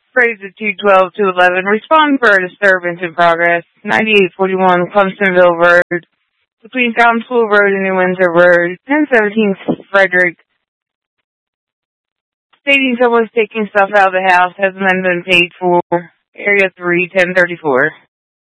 Praise at 212-211. Respond for a disturbance in progress. 9841 Clemsonville Road. Between Fountainpool Road and New Windsor Road. 1017 Frederick. Stating someone's taking stuff out of the house. Hasn't been paid for. Area 3, 1034.